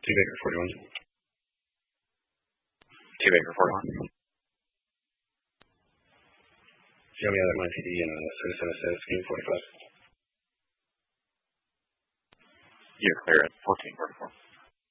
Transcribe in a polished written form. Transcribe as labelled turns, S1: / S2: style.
S1: T Baker 41.
S2: T Baker 41.
S1: Show me other MIPD and citizen assist scheme 45.
S2: You're clear at 1444.